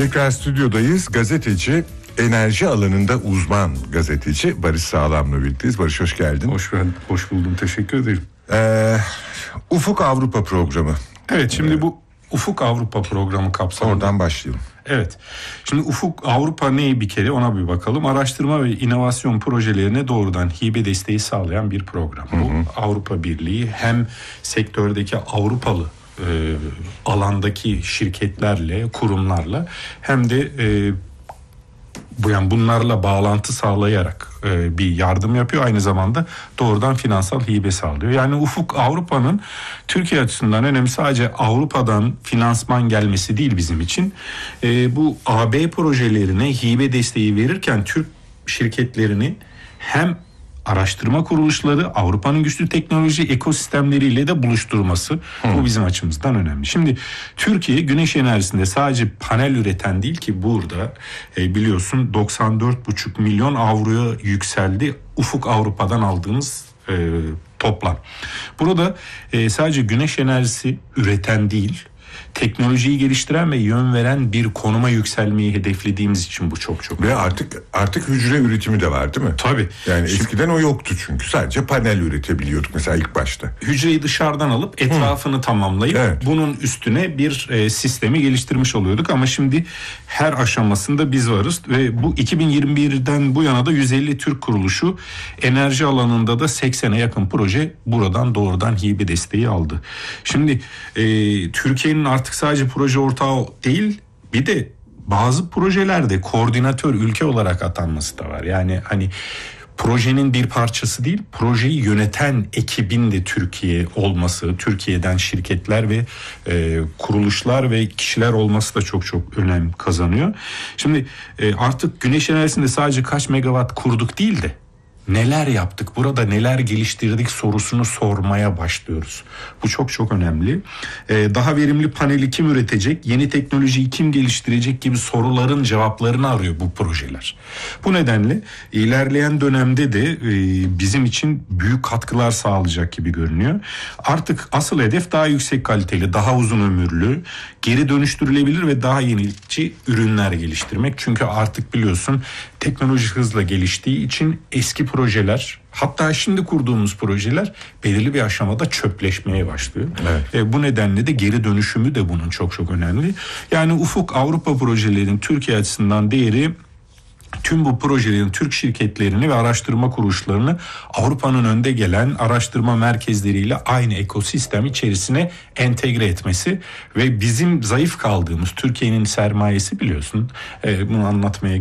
Tekrar stüdyodayız. Gazeteci, enerji alanında uzman gazeteci Barış Sağlam'la birlikteyiz. Barış, hoş geldin. Hoş buldum, teşekkür ederim. Ufuk Avrupa programı. Evet, şimdi bu Ufuk Avrupa programı kapsamında. Oradan başlayalım. Evet, şimdi Ufuk Avrupa ne bir kere ona bir bakalım. Araştırma ve inovasyon projelerine doğrudan hibe desteği sağlayan bir program. Bu Avrupa Birliği hem sektördeki Avrupalı alandaki şirketlerle, kurumlarla hem de bunlarla bağlantı sağlayarak bir yardım yapıyor. Aynı zamanda doğrudan finansal hibe sağlıyor. Yani Ufuk Avrupa'nın Türkiye açısından önemi sadece Avrupa'dan finansman gelmesi değil bizim için. Bu AB projelerine hibe desteği verirken Türk şirketlerini hem araştırma kuruluşları, Avrupa'nın güçlü teknoloji ekosistemleriyle de buluşturması bu bizim açımızdan önemli. Şimdi Türkiye güneş enerjisinde sadece panel üreten değil ki burada biliyorsun 94,5 milyon avroya yükseldi Ufuk Avrupa'dan aldığımız toplam. Burada sadece güneş enerjisi üreten değil, teknolojiyi geliştiren ve yön veren bir konuma yükselmeyi hedeflediğimiz için bu çok ve artık hücre üretimi de var, değil mi? Tabii. Yani eskiden o yoktu çünkü sadece panel üretebiliyorduk mesela ilk başta. Hücreyi dışarıdan alıp etrafını tamamlayıp bunun üstüne bir sistemi geliştirmiş oluyorduk ama şimdi her aşamasında biz varız ve bu 2021'den bu yana da 150 Türk kuruluşu, enerji alanında da 80'e yakın proje buradan doğrudan hibe desteği aldı. Şimdi Türkiye'nin artık sadece proje ortağı değil, bir de bazı projelerde koordinatör ülke olarak atanması da var. Yani hani projenin bir parçası değil, projeyi yöneten ekibin de Türkiye olması, Türkiye'den şirketler ve kuruluşlar ve kişiler olması da çok önem kazanıyor. Şimdi artık güneş enerjisinde sadece kaç megawatt kurduk değil de neler yaptık, burada neler geliştirdik sorusunu sormaya başlıyoruz. Bu çok önemli. Daha verimli paneli kim üretecek, yeni teknolojiyi kim geliştirecek gibi soruların cevaplarını arıyor bu projeler. Bu nedenle ilerleyen dönemde de bizim için büyük katkılar sağlayacak gibi görünüyor. Artık asıl hedef daha yüksek kaliteli, daha uzun ömürlü, geri dönüştürülebilir ve daha yenilikçi ürünler geliştirmek. Çünkü artık biliyorsun teknoloji hızla geliştiği için eski projeler, hatta şimdi kurduğumuz projeler belirli bir aşamada çöpleşmeye başlıyor. Evet. Bu nedenle de geri dönüşümü de bunun çok önemli. Yani Ufuk Avrupa projelerinin Türkiye açısından değeri, tüm bu projelerin Türk şirketlerini ve araştırma kuruluşlarını Avrupa'nın önde gelen araştırma merkezleriyle aynı ekosistem içerisine entegre etmesi ve bizim zayıf kaldığımız Türkiye'nin sermayesi biliyorsun, bunu anlatmaya